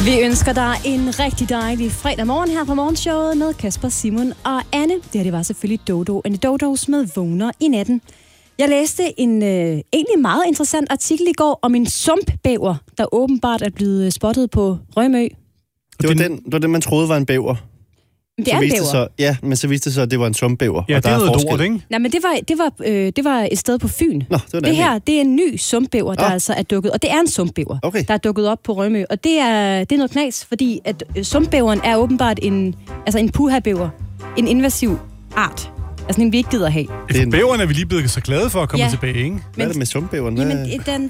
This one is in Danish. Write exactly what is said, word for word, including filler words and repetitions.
Vi ønsker dig en rigtig dejlig fredag morgen her på morgenshowet med Kasper, Simon og Anne. Det her det var selvfølgelig Dodo and the Dodos med Vågner i natten. Jeg læste en øh, egentlig meget interessant artikel i går om en sumpbæver, der åbenbart er blevet spottet på Rømø. Det var, den, det var den, man troede var en bæver. Det er en bæver. Så, ja, men så viste det sig, at det var en sumpbæver. Ja, og det der er noget forskel. lort, ikke? Nej, men det var, det, var, øh, det var et sted på Fyn. Nå, det var det her, det er en ny sumpbæver, der ah. altså er dukket, og det er en sumpbæver, okay. der er dukket op på Rømø. Og det er, det er noget knas, fordi at sumpbæveren er åbenbart en, altså en puha-bæver, en invasiv art. Altså en, vi ikke gider have. Det er en... Bæveren er vi lige blevet så glade for at komme ja. tilbage, ikke? Hvad er det med sumpbæveren? Jamen, den,